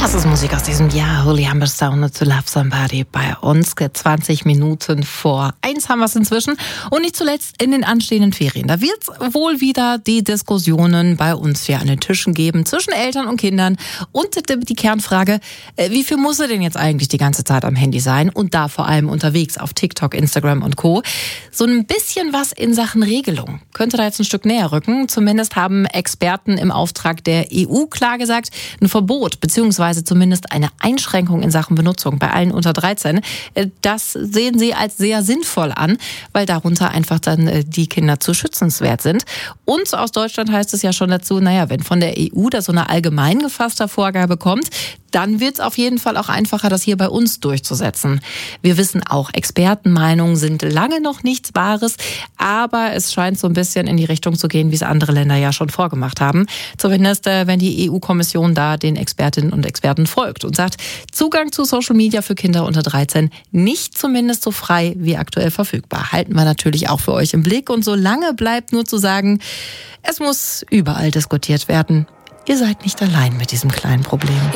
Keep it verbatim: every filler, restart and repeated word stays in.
Das ist Musik aus diesem Jahr. Holy Humberstone to Love Somebody bei uns. zwanzig Minuten vor eins haben wir es inzwischen. Und nicht zuletzt in den anstehenden Ferien. Da wird es wohl wieder die Diskussionen bei uns hier an den Tischen geben zwischen Eltern und Kindern. Und die Kernfrage, wie viel muss er denn jetzt eigentlich die ganze Zeit am Handy sein? Und da vor allem unterwegs auf TikTok, Instagram und Co. So ein bisschen was in Sachen Regelung könnte da jetzt ein Stück näher rücken. Zumindest haben Experten im Auftrag der E U klar gesagt, ein Verbot bzw. zumindest eine Einschränkung in Sachen Benutzung bei allen unter dreizehn. Das sehen sie als sehr sinnvoll an, weil darunter einfach dann die Kinder zu schützenswert sind. Und aus Deutschland heißt es ja schon dazu, naja, wenn von der E U da so eine allgemein gefasste Vorgabe kommt, dann wird es auf jeden Fall auch einfacher, das hier bei uns durchzusetzen. Wir wissen auch, Expertenmeinungen sind lange noch nichts Wahres, aber es scheint so ein bisschen in die Richtung zu gehen, wie es andere Länder ja schon vorgemacht haben. Zumindest, wenn die E U-Kommission da den Expertinnen und Experten folgt und sagt, Zugang zu Social Media für Kinder unter dreizehn nicht zumindest so frei wie aktuell verfügbar. Halten wir natürlich auch für euch im Blick. Und solange bleibt nur zu sagen, es muss überall diskutiert werden. Ihr seid nicht allein mit diesem kleinen Problem.